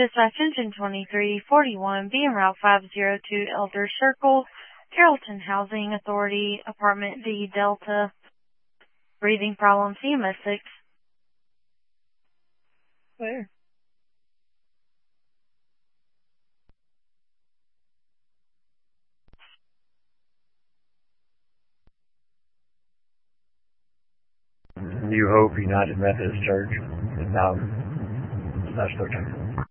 Dispatch Engine 2341, being Route 502, Elder Circle, Carrollton Housing Authority, Apartment D, Delta. Breathing problem, CMS 6. Where? New Hope United Methodist Church. Now, that's their time.